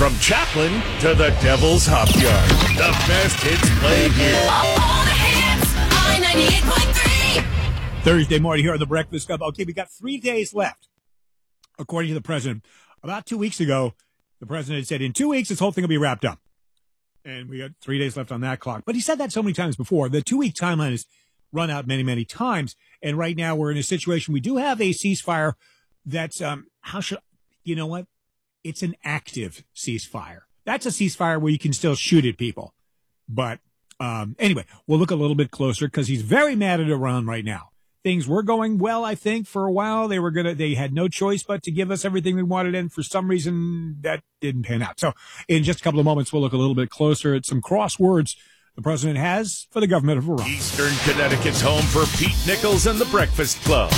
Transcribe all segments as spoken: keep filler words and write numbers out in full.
From Chaplin to the Devil's Hop Yard, the best hits play here. All the hits, I ninety-eight point three. Thursday morning here on the Breakfast Club. Okay, we got three days left, according to the president. About two weeks ago, the president said in two weeks this whole thing will be wrapped up. And we got three days left on that clock. But he said that so many times before. The two-week timeline has run out many, many times. And right now we're in a situation, we do have a ceasefire that's, um, how should, you know what? It's an active ceasefire. That's a ceasefire where you can still shoot at people. But um, anyway, we'll look a little bit closer because he's very mad at Iran right now. Things were going well, I think, for a while. They were gonna, they had no choice but to give us everything we wanted, and for some reason that didn't pan out. So in just a couple of moments, we'll look a little bit closer at some crosswords the president has for the government of Iran. Eastern Connecticut's home for Pete Nichols and the Breakfast Club.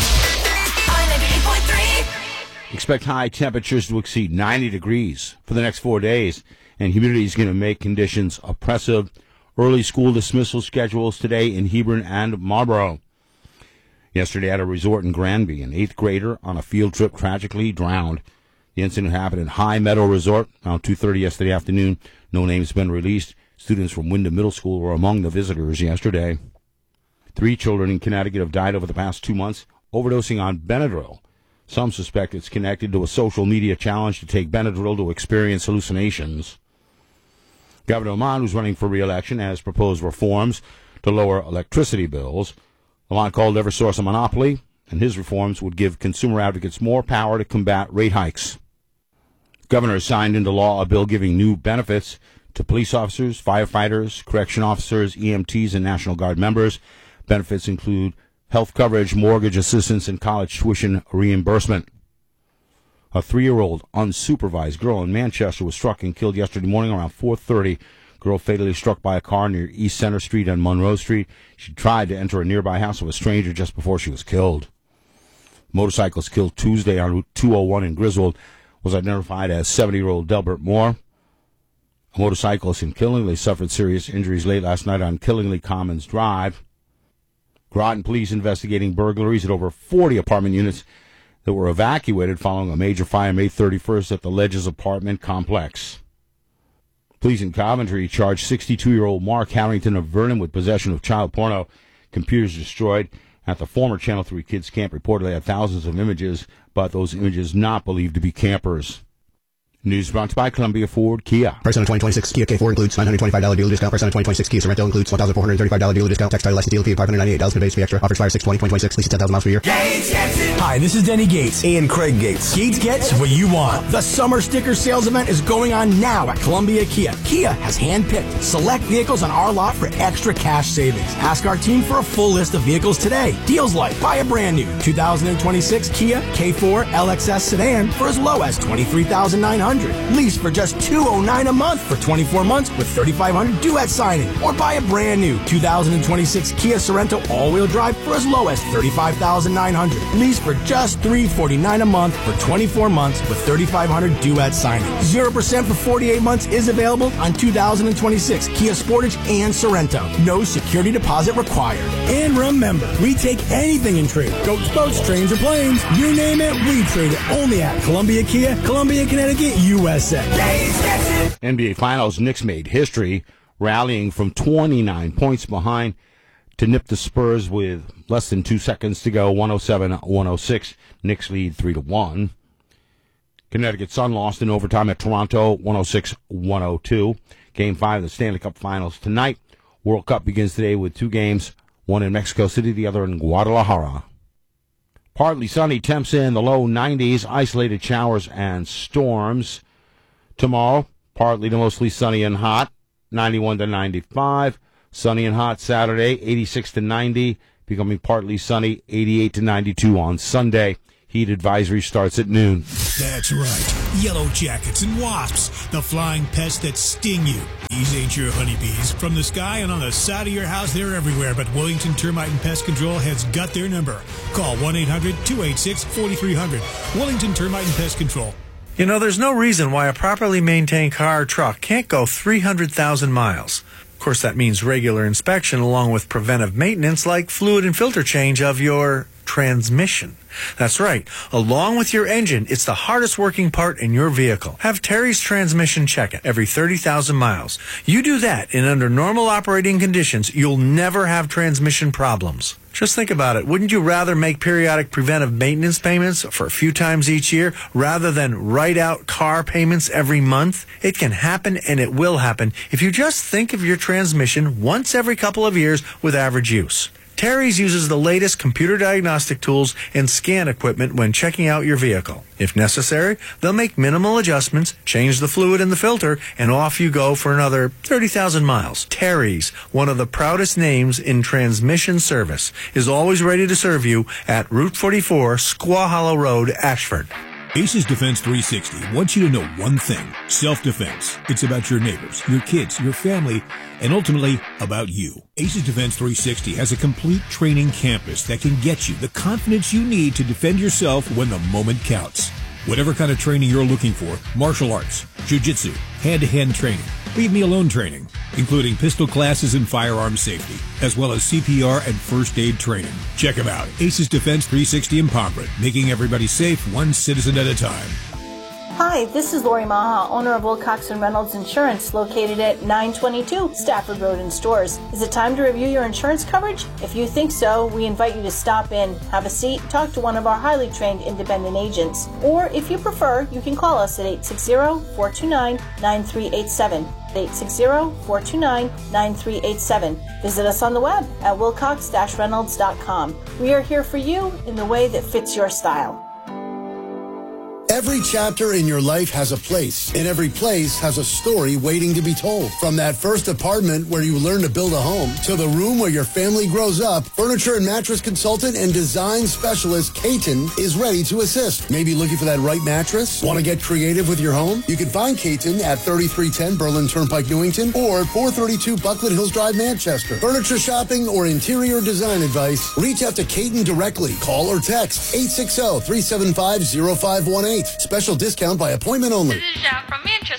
I ninety-eight point three. Expect high temperatures to exceed ninety degrees for the next four days, and humidity is going to make conditions oppressive. Early school dismissal schedules today in Hebron and Marlborough. Yesterday at a resort in Granby, an eighth grader on a field trip tragically drowned. The incident happened at High Meadow Resort around two thirty yesterday afternoon. No names have been released. Students from Wyndham Middle School were among the visitors yesterday. Three children in Connecticut have died over the past two months overdosing on Benadryl. Some suspect it's connected to a social media challenge to take Benadryl to experience hallucinations. Governor Lamont, who's running for re-election, has proposed reforms to lower electricity bills. Lamont called Eversource a monopoly, and his reforms would give consumer advocates more power to combat rate hikes. Governor signed into law a bill giving new benefits to police officers, firefighters, correction officers, E M Ts, and National Guard members. Benefits include health coverage, mortgage assistance, and college tuition reimbursement. A three-year-old unsupervised girl in Manchester was struck and killed yesterday morning around four thirty. Girl fatally struck by a car near East Center Street and Monroe Street. She tried to enter a nearby house of a stranger just before she was killed. Motorcyclist killed Tuesday on Route two oh one in Griswold was identified as seventy-year-old Delbert Moore. A motorcyclist in Killingly suffered serious injuries late last night on Killingly Commons Drive. Groton police investigating burglaries at over forty apartment units that were evacuated following a major fire May thirty-first at the Ledges apartment complex. Police in Coventry charged sixty-two-year-old Mark Harrington of Vernon with possession of child porno. Computers destroyed at the former Channel three Kids camp reportedly had thousands of images, but those images not believed to be campers. News brought to you by Columbia Ford Kia. Price on a twenty twenty-six Kia K four includes nine hundred twenty-five dollars dealer discount. Price on a twenty twenty-six Kia Sorento includes one thousand four hundred thirty-five dollars dealer discount. Tax title license deal fee of five hundred ninety-eight dollars. Base fee extra. Offers five six twenty twenty twenty-six. Lease ten thousand miles per year. Gates gets it. Hi, this is Denny Gates and Craig Gates. Gates gets what you want. The summer sticker sales event is going on now at Columbia Kia. Kia has hand-picked select vehicles on our lot for extra cash savings. Ask our team for a full list of vehicles today. Deals like buy a brand new two thousand twenty-six Kia K four L X S sedan for as low as twenty-three thousand nine hundred dollars. Lease for just two hundred nine dollars a month for twenty-four months with thirty-five hundred dollars due at signing. Or buy a brand new two thousand twenty-six Kia Sorento all-wheel drive for as low as thirty-five thousand nine hundred dollars. Lease for just three hundred forty-nine dollars a month for twenty-four months with thirty-five hundred dollars due at signing. zero percent for forty-eight months is available on two thousand twenty-six Kia Sportage and Sorento. No security deposit required. And remember, we take anything in trade. Goats, boats, trains, or planes. You name it, we trade it. Only at Columbia Kia, Columbia, Connecticut, U S A. N B A Finals, Knicks made history, rallying from twenty-nine points behind to nip the Spurs with less than two seconds to go, one oh seven one oh six. Knicks lead three to one. Connecticut Sun lost in overtime at Toronto, one oh six one oh two. Game five of the Stanley Cup Finals tonight. World Cup begins today with two games, one in Mexico City, the other in Guadalajara. Partly sunny, temps in the low nineties, isolated showers and storms. Tomorrow, partly to mostly sunny and hot, ninety-one to ninety-five. Sunny and hot Saturday, eighty-six to ninety. Becoming partly sunny, eighty-eight to ninety-two on Sunday. Heat advisory starts at noon. That's right. Yellow jackets and wasps, the flying pests that sting you. These ain't your honeybees. From the sky and on the side of your house, they're everywhere. But Wellington Termite and Pest Control has got their number. Call one eight hundred two eight six four three zero zero. Wellington Termite and Pest Control. You know, there's no reason why a properly maintained car or truck can't go three hundred thousand miles. Of course, that means regular inspection along with preventive maintenance like fluid and filter change of your transmission. That's right. Along with your engine, it's the hardest working part in your vehicle. Have Terry's Transmission check it every thirty thousand miles. You do that, and under normal operating conditions, you'll never have transmission problems. Just think about it. Wouldn't you rather make periodic preventive maintenance payments for a few times each year rather than write out car payments every month? It can happen, and it will happen if you just think of your transmission once every couple of years with average use. Terry's uses the latest computer diagnostic tools and scan equipment when checking out your vehicle. If necessary, they'll make minimal adjustments, change the fluid in the filter, and off you go for another thirty thousand miles. Terry's, one of the proudest names in transmission service, is always ready to serve you at Route forty-four, Squaw Hollow Road, Ashford. Aces Defense three sixty wants you to know one thing: self-defense. It's about your neighbors, your kids, your family, and ultimately about you. Aces Defense three sixty has a complete training campus that can get you the confidence you need to defend yourself when the moment counts. Whatever kind of training you're looking for: martial arts, jiu-jitsu, hand-to-hand training, leave-me-alone training, including pistol classes and firearm safety, as well as C P R and first aid training. Check them out. Aces Defense three sixty in Pomfret, making everybody safe, one citizen at a time. Hi, this is Lori Maha, owner of Wilcox and Reynolds Insurance, located at nine twenty-two Stafford Road in Stores. Is it time to review your insurance coverage? If you think so, we invite you to stop in, have a seat, talk to one of our highly trained independent agents. Or if you prefer, you can call us at eight six zero, four two nine, nine three eight seven. eight six zero, four two nine, nine three eight seven. Visit us on the web at wilcox dash reynolds dot com. We are here for you in the way that fits your style. Every chapter in your life has a place, and every place has a story waiting to be told. From that first apartment where you learn to build a home, to the room where your family grows up, furniture and mattress consultant and design specialist Caton is ready to assist. Maybe looking for that right mattress? Want to get creative with your home? You can find Caton at thirty-three ten Berlin Turnpike, Newington, or four thirty-two Buckland Hills Drive, Manchester. Furniture shopping or interior design advice? Reach out to Caton directly. Call or text eight six zero, three seven five, zero five one eight. Special discount by appointment only. This is Jeff from Manchester.